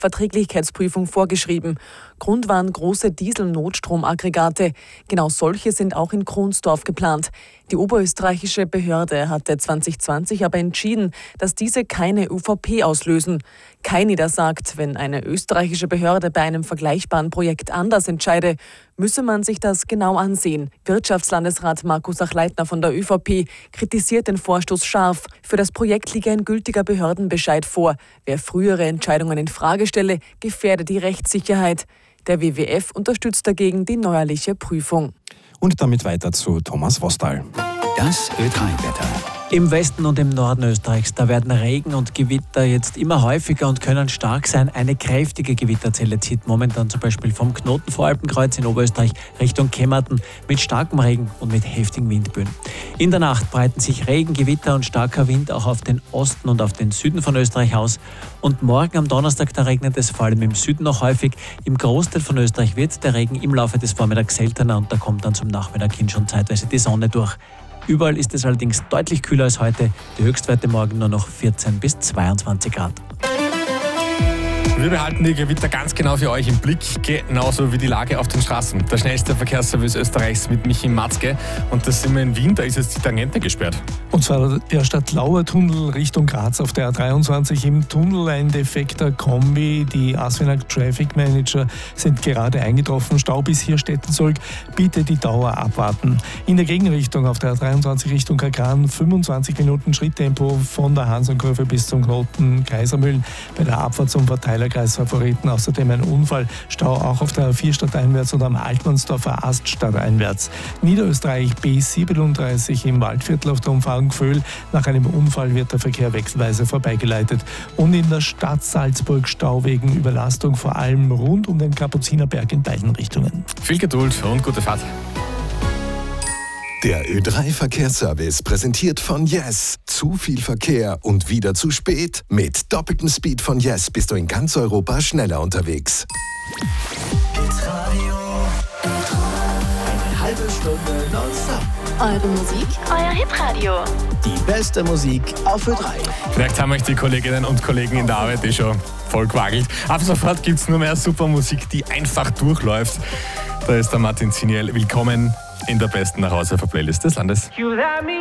Verträglichkeitsprüfung vorgeschrieben. Grund waren große Diesel-Notstromaggregate. Genau solche sind auch in Kronsdorf geplant. Die oberösterreichische Behörde hatte 2020 aber entschieden, dass diese keine ÖVP auslösen. Kainida sagt, wenn eine österreichische Behörde bei einem vergleichbaren Projekt anders entscheide, müsse man sich das genau ansehen. Wirtschaftslandesrat Markus Achleitner von der ÖVP kritisiert den Vorstoß scharf. Für das Projekt liege ein gültiger Behördenbescheid vor. Wer frühere Entscheidungen in Frage stelle, gefährde die Rechtssicherheit. Der WWF unterstützt dagegen die neuerliche Prüfung. Und damit weiter zu Thomas Wostal. Das Ö3-Wetter. Im Westen und im Norden Österreichs, da werden Regen und Gewitter jetzt immer häufiger und können stark sein. Eine kräftige Gewitterzelle zieht momentan zum Beispiel vom Knotenvoralpenkreuz in Oberösterreich Richtung Kemmerten mit starkem Regen und mit heftigen Windböen. In der Nacht breiten sich Regen, Gewitter und starker Wind auch auf den Osten und auf den Süden von Österreich aus. Und morgen am Donnerstag, da regnet es vor allem im Süden noch häufig. Im Großteil von Österreich wird der Regen im Laufe des Vormittags seltener und da kommt dann zum Nachmittag hin schon zeitweise die Sonne durch. Überall ist es allerdings deutlich kühler als heute. Die Höchstwerte morgen nur noch 14 bis 22 Grad. Wir behalten die Gewitter ganz genau für euch im Blick, genauso wie die Lage auf den Straßen. Der schnellste Verkehrsservice Österreichs mit Michi Matzke. Und das sind wir in Wien, da ist jetzt die Tangente gesperrt. Und zwar der Stadtlauer-Tunnel Richtung Graz auf der A23. Im Tunnel ein defekter Kombi. Die Asfinag Traffic Manager sind gerade eingetroffen. Stau bis Hirstetten zurück. Bitte die Dauer abwarten. In der Gegenrichtung auf der A23 Richtung Kagran 25 Minuten Schritttempo von der Hansonkurve bis zum Knoten Kaisermühlen. Bei der Abfahrt zum Verteilerkreis Favoriten. Außerdem ein Unfall. Stau auch auf der A4 stadteinwärts und am Altmannsdorfer Ast stadteinwärts. Niederösterreich B37 im Waldviertel auf der Umfahrung Gföhl. Nach einem Unfall wird der Verkehr wechselweise vorbeigeleitet. Und in der Stadt Salzburg Stau wegen Überlastung, vor allem rund um den Kapuzinerberg in beiden Richtungen. Viel Geduld und gute Fahrt. Der Ö3-Verkehrsservice präsentiert von Yes. Zu viel Verkehr und wieder zu spät? Mit doppeltem Speed von Yes bist du in ganz Europa schneller unterwegs. Hitradio, eine halbe Stunde nonstop. Eure Musik, euer Hitradio. Die beste Musik auf Ö3. Vielleicht haben euch die Kolleginnen und Kollegen in der Arbeit schon voll quagelt. Ab sofort gibt es nur mehr super Musik, die einfach durchläuft. Da ist der Martin Ziniel. Willkommen in der besten Nachhause-Playlist des Landes.